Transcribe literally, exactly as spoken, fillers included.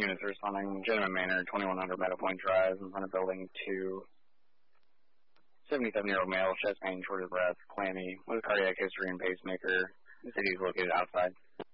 units responding. Gentleman Manor, twenty-one hundred Meadow Point Drive, in front of building two. seventy-seven-year-old male, chest pain, short of breath, clammy, with cardiac history and pacemaker. The city is located outside.